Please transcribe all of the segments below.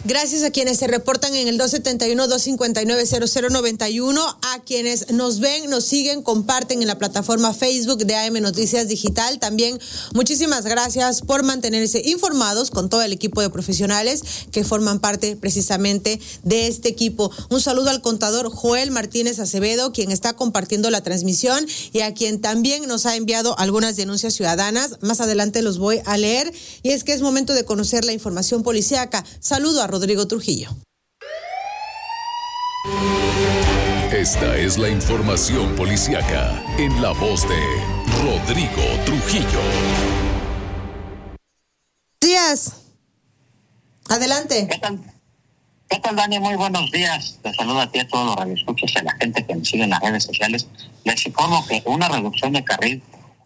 Gracias a quienes se reportan en el 271-259-0091, a quienes nos ven, nos siguen, comparten en la plataforma Facebook de AM Noticias Digital. También muchísimas gracias por mantenerse informados con todo el equipo de profesionales que forman parte precisamente de este equipo. Un saludo al contador Joel Martínez Acevedo, quien está compartiendo la transmisión y a quien también nos ha enviado algunas denuncias ciudadanas. Más adelante los voy a leer, y es que es momento de conocer la información policíaca. Saludo a Rodrigo Trujillo. Esta es la información policíaca en la voz de Rodrigo Trujillo. Días. Adelante. ¿Qué tal, Dani? Muy buenos días. Te saludo a ti, a todos los radioescuchas y a la gente que nos sigue en las redes sociales. Les informo que una reducción de carril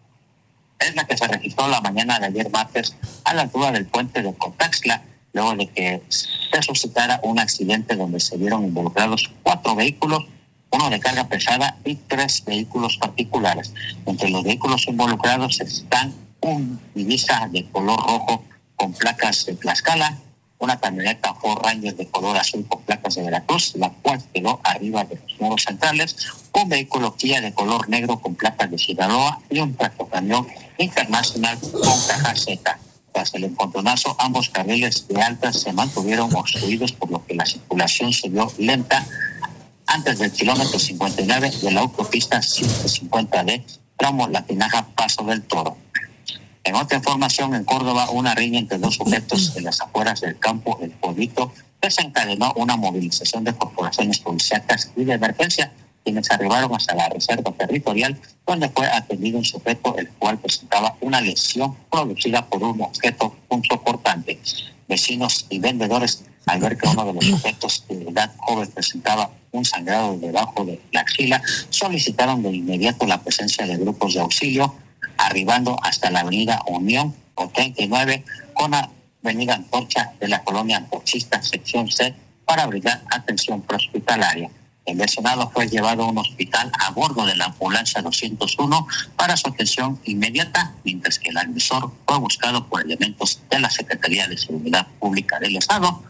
es la que se registró la mañana de ayer martes a la altura del puente de Cotaxtla, luego de que se suscitara un accidente donde se vieron involucrados 4 vehículos, uno de carga pesada y 3 vehículos particulares. Entre los vehículos involucrados están un Ibiza de color rojo con placas de Tlaxcala, una camioneta Ford Ranger de color azul con placas de Veracruz, la cual quedó arriba de los muros centrales, un vehículo Kia de color negro con placas de Sinaloa y un tractocamión internacional con caja Z. Tras el encontronazo, ambos carriles de alta se mantuvieron obstruidos, por lo que la circulación se vio lenta antes del kilómetro 59 de la autopista 150D, tramo La Tinaja, Paso del Toro. En otra información, en Córdoba, una riña entre 2 sujetos en las afueras del campo El Pueblito desencadenó una movilización de corporaciones policíacas y de emergencia, quienes arribaron hasta la reserva territorial, donde fue atendido un sujeto el cual presentaba una lesión producida por un objeto punzocortante. Vecinos y vendedores, al ver que uno de los sujetos de edad joven presentaba un sangrado debajo de la axila, solicitaron de inmediato la presencia de grupos de auxilio, arribando hasta la avenida Unión o 39 con la avenida Antorcha de la colonia Antorchista, sección C, para brindar atención prehospitalaria. El lesionado fue llevado a un hospital a bordo de la ambulancia 201 para su atención inmediata, mientras que el agresor fue buscado por elementos de la Secretaría de Seguridad Pública del Estado.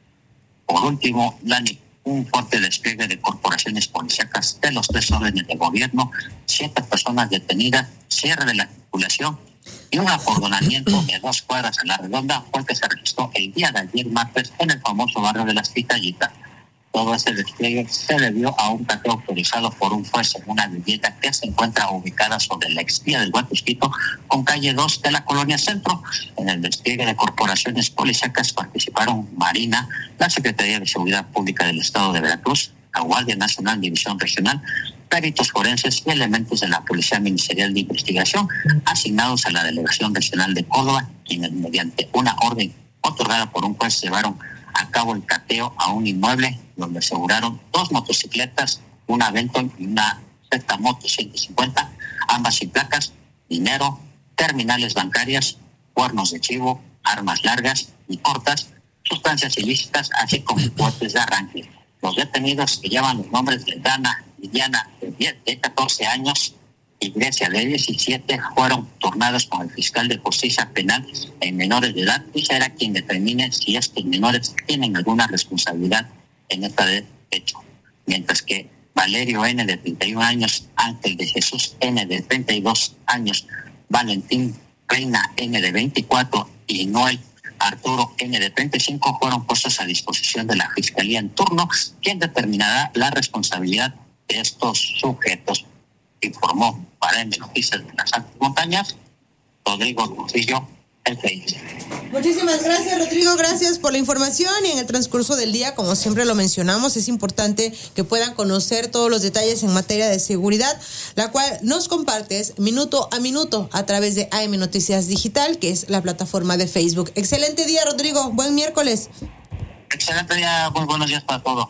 Por último, un fuerte despliegue de corporaciones policíacas de los 3 órdenes de gobierno, 7 personas detenidas, cierre de la circulación y un acordonamiento de 2 cuadras a la redonda fue el que se registró el día de ayer martes en el famoso barrio de Las Pitayitas. Todo ese despliegue se debió a un cateo autorizado por un juez en una vivienda que se encuentra ubicada sobre la expía del Huatusquito con calle 2 de la colonia Centro. En el despliegue de corporaciones policíacas participaron Marina, la Secretaría de Seguridad Pública del Estado de Veracruz, la Guardia Nacional División Regional, peritos forenses y elementos de la Policía Ministerial de Investigación asignados a la Delegación Regional de Córdoba, quienes mediante una orden otorgada por un juez llevaron a cabo el cateo a un inmueble donde aseguraron 2 motocicletas, una Benton y una Z Moto 150, ambas sin placas, dinero, terminales bancarias, cuernos de chivo, armas largas y cortas, sustancias ilícitas, así como cohetes de arranque. Los detenidos, que llevan los nombres de Dana y Diana, de 14 años, y Grecia, de 17, fueron turnados con el fiscal de justicia penal en menores de edad y será quien determine si estos menores tienen alguna responsabilidad en este hecho. Mientras que Valerio N., de 31 años, Ángel de Jesús N., de 32 años, Valentín Reina N., de 24 y Noel Arturo N., de 35 fueron puestos a disposición de la Fiscalía en turno, quien determinará la responsabilidad de estos sujetos. Informó para M Noticias de las Altas Montañas, Rodrigo Trujillo, el FEIS. Muchísimas gracias, Rodrigo, gracias por la información, y en el transcurso del día, como siempre lo mencionamos, es importante que puedan conocer todos los detalles en materia de seguridad, la cual nos compartes minuto a minuto a través de AM Noticias Digital, que es la plataforma de Facebook. Excelente día, Rodrigo, buen miércoles. Excelente día, muy buenos días para todos.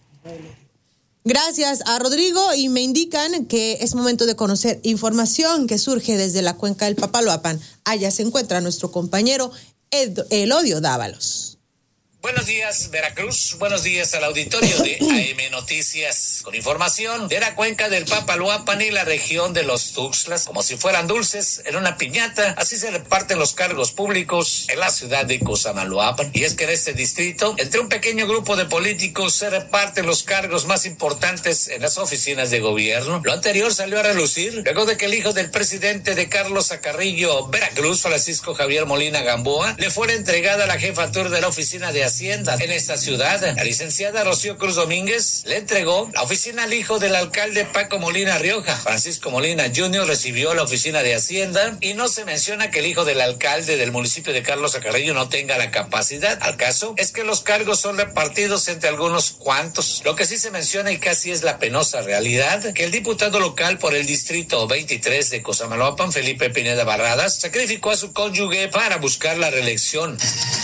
Gracias a Rodrigo, y me indican que es momento de conocer información que surge desde la cuenca del Papaloapan. Allá se encuentra nuestro compañero Elodio Dávalos. Buenos días, Veracruz. Buenos días al auditorio de AM Noticias. Con información de la cuenca del Papaloapan y la región de los Tuxtlas, como si fueran dulces en una piñata, así se reparten los cargos públicos en la ciudad de Cosamaloapan. Y es que en este distrito, entre un pequeño grupo de políticos, se reparten los cargos más importantes en las oficinas de gobierno. Lo anterior salió a relucir luego de que el hijo del presidente de Carlos Acarrillo, Veracruz, Francisco Javier Molina Gamboa, le fuera entregada la jefatura de la oficina de Hacienda en esta ciudad. La licenciada Rocío Cruz Domínguez le entregó la oficina al hijo del alcalde Paco Molina Rioja. Francisco Molina Jr. recibió la oficina de Hacienda y no se menciona que el hijo del alcalde del municipio de Carlos Acarrillo no tenga la capacidad. Al caso es que los cargos son repartidos entre algunos cuantos. Lo que sí se menciona y casi es la penosa realidad, que el diputado local por el distrito 23 de Cosamaloapan, Felipe Pineda Barradas, sacrificó a su cónyuge para buscar la reelección.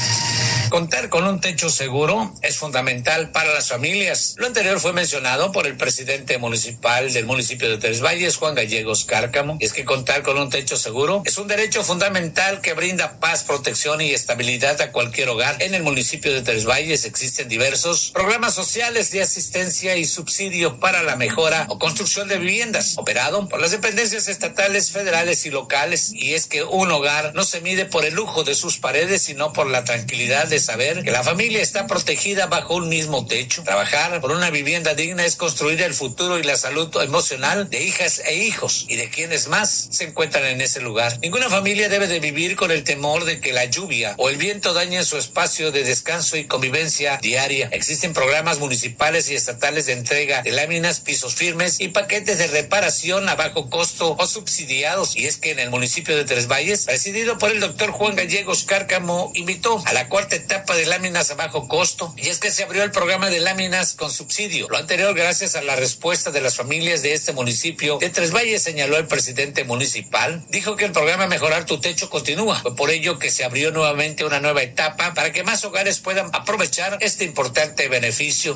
Contar con un techo seguro es fundamental para las familias. Lo anterior fue mencionado por el presidente municipal del municipio de Tres Valles, Juan Gallegos Cárcamo. Y es que contar con un techo seguro es un derecho fundamental que brinda paz, protección y estabilidad a cualquier hogar. En el municipio de Tres Valles existen diversos programas sociales de asistencia y subsidio para la mejora o construcción de viviendas, operado por las dependencias estatales, federales y locales. Y es que un hogar no se mide por el lujo de sus paredes, sino por la tranquilidad de saber que la familia está protegida bajo un mismo techo. Trabajar por una vivienda digna es construir el futuro y la salud emocional de hijas e hijos y de quienes más se encuentran en ese lugar. Ninguna familia debe de vivir con el temor de que la lluvia o el viento dañen su espacio de descanso y convivencia diaria. Existen programas municipales y estatales de entrega de láminas, pisos firmes y paquetes de reparación a bajo costo o subsidiados. Y es que en el municipio de Tres Valles, presidido por el doctor Juan Gallegos Cárcamo, invitó a la cuarta etapa de láminas a bajo costo, y es que se abrió el programa de láminas con subsidio. Lo anterior gracias a la respuesta de las familias de este municipio de Tres Valles, señaló el presidente municipal. Dijo que el programa Mejorar tu Techo continúa. Fue por ello que se abrió nuevamente una nueva etapa para que más hogares puedan aprovechar este importante beneficio.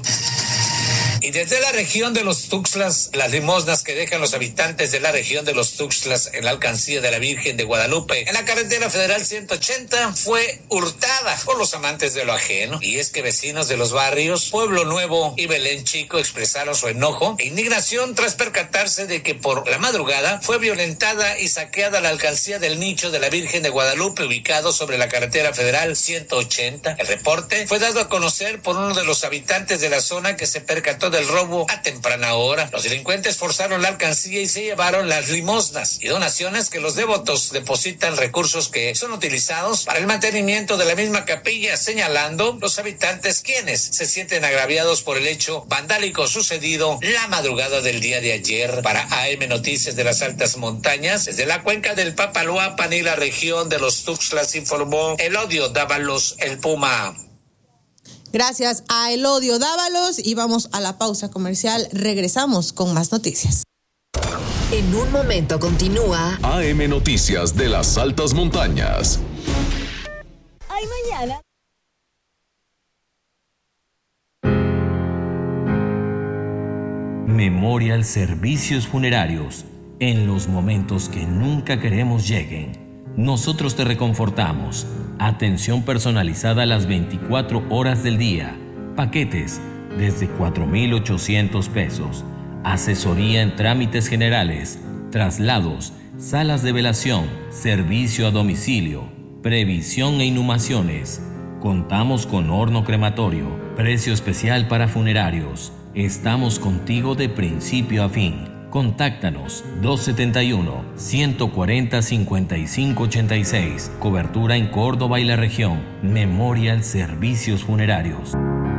Y desde la región de los Tuxtlas, las limosnas que dejan los habitantes de la región de los Tuxtlas en la alcancía de la Virgen de Guadalupe, en la carretera federal 180, fue hurtada por los amantes de lo ajeno. Y es que vecinos de los barrios Pueblo Nuevo y Belén Chico expresaron su enojo e indignación tras percatarse de que por la madrugada fue violentada y saqueada la alcancía del nicho de la Virgen de Guadalupe, ubicado sobre la carretera federal 180. El reporte fue dado a conocer por uno de los habitantes de la zona, que se percató del robo a temprana hora. Los delincuentes forzaron la alcancía y se llevaron las limosnas y donaciones que los devotos depositan, recursos que son utilizados para el mantenimiento de la misma capilla, señalando los habitantes quienes se sienten agraviados por el hecho vandálico sucedido la madrugada del día de ayer. Para AM Noticias de las Altas Montañas, desde la cuenca del Papaloapan y la región de los Tuxtlas, informó Elodio Dávalos, el Puma. Gracias a Elodio Dávalos, y vamos a la pausa comercial. Regresamos con más noticias. En un momento continúa AM Noticias de las Altas Montañas. Ay, mañana. Memorial Servicios Funerarios. En los momentos que nunca queremos lleguen, nosotros te reconfortamos. Atención personalizada las 24 horas del día. Paquetes desde 4,800 pesos. Asesoría en trámites generales, traslados, salas de velación, servicio a domicilio, previsión e inhumaciones. Contamos con horno crematorio, precio especial para funerarios. Estamos contigo de principio a fin. Contáctanos 271-140-5586. Cobertura en Córdoba y la región. Memorial Servicios Funerarios.